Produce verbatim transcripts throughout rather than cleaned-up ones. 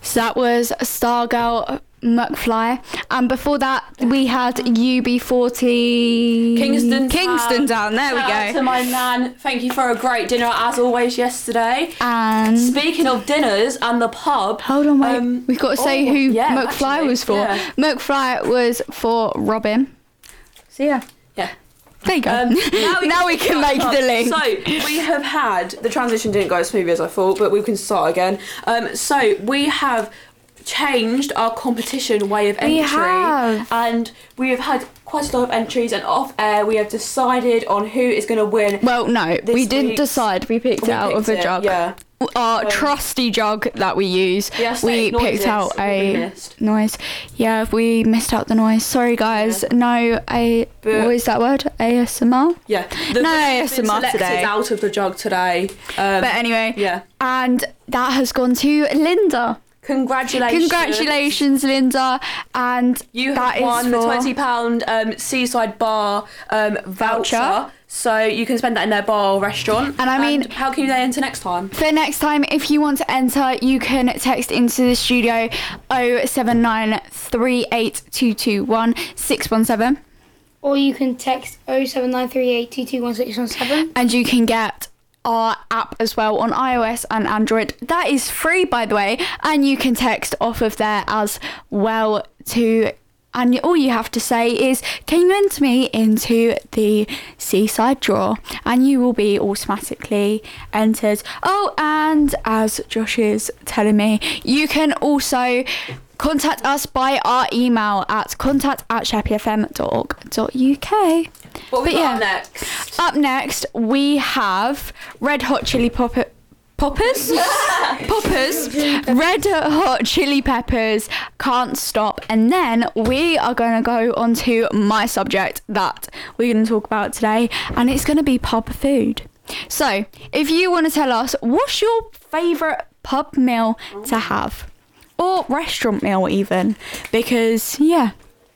So that was Stargirl McFly, and before that we had U B forty Kingston Kingston Town. There we Shout out go. to my nan. Thank you for a great dinner as always yesterday. And speaking of dinners and the pub, hold on, wait. Um, We've got to say oh, who yeah, McFly actually, was for. yeah. McFly was for Robin. So yeah. Yeah. There you go. Um, now we now we can make the link. So we have had the transition didn't go as smoothly as I thought, but we can start again. Um, so we have changed our competition way of entry, We have. and we have had quite a lot of entries. And off air, we have decided on who is going to win. Well, no, this we didn't week's- decide. We picked We it out picked of the it, jug. Yeah. Our Um, trusty jug that we use. Yes, we noises, picked out we a missed. noise. Yeah, we missed out the noise. Sorry, guys. Yeah. No, a But- what is that word? A S M R. Yeah. The No has been A S M R selected today. out of the jug today. Um, But anyway, yeah. and that has gone to Linda. Congratulations. Congratulations, Linda. And You that have is won the for- twenty pound um, Seaside Bar um, voucher. Voucher. So you can spend that in their bar or restaurant. And I mean- how can you get into next time? For next time, if you want to enter, you can text into the studio oh seven nine three eight two two one six one seven. Or you can text oh seven nine three eight two two one six one seven. And you can get our app as well on iOS and Android. That is free, by the way, and you can text off of there as well too. And all you have to say is, can you enter me into the Seaside draw? And you will be automatically entered. Oh, and as Josh is telling me, you can also contact us by our email at contact at sheppy f m dot org dot u k. What we But got yeah. next? Up next, we have Red Hot Chili Popper. Poppers? Poppers. Red Hot Chili Peppers, Can't Stop. And then we are going to go on to my subject that we're going to talk about today, and it's going to be pub food. So, if you want to tell us, what's your favourite pub meal to have? Or restaurant meal even. Because, yeah.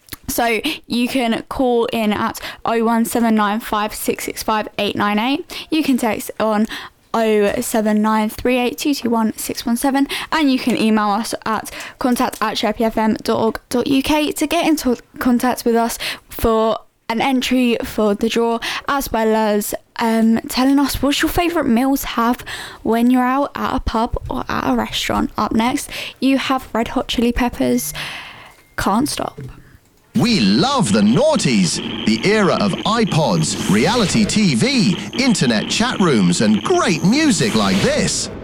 So you can call in at oh one seven nine five six six five eight nine eight. You can text on oh seven nine three eight two two one six one seven, and you can email us at contact at sheppy f m dot org dot u k to get into contact with us for an entry for the draw, as well as um, telling us what's your favourite meal to have when you're out at a pub or at a restaurant. Up next, you have Red Hot Chili Peppers, Can't Stop. We love the noughties, the era of iPods, reality T V, internet chat rooms, and great music like this.